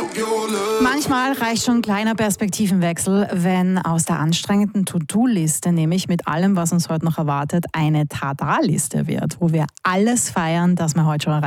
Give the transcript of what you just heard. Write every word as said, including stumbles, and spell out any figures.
Manchmal reicht schon ein kleiner Perspektivenwechsel, wenn aus der anstrengenden To-Do-Liste, nämlich mit allem, was uns heute noch erwartet, eine Tada-Liste wird, wo wir alles feiern, das wir heute schon erreicht haben.